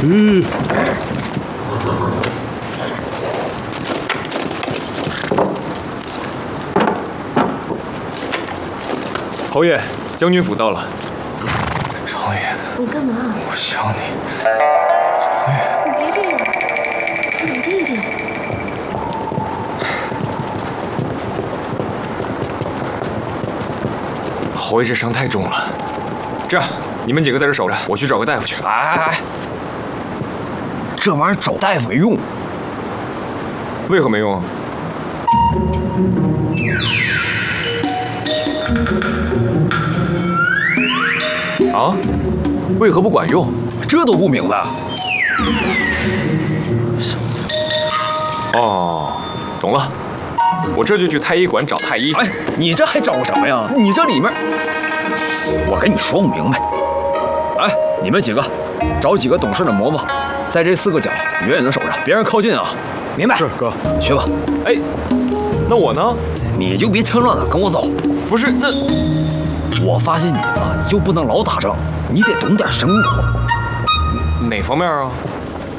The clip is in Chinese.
侯爷，将军府到了。 常爷， 你干嘛？ 我想你。常爷， 你别这样，冷静一点。 侯爷这伤太重了，这样你们几个在这守着，我去找个大夫去。 哎，这玩意儿找大夫没用。 为何没用？啊？为何不管用？ 这都不明白？ 哦，懂了，我这就去太医馆找太医。 哎，你这还找什么呀？你这里面，我跟你说不明白。哎，你们几个找几个懂事的嬷嬷，在这4个角远远的守着，别让靠近啊！明白？ 是哥。 去吧。 哎，那我呢？ 你就别添乱了，跟我走。 不是，那我发现你啊，就不能老打仗，你得懂点生活。 哪方面啊？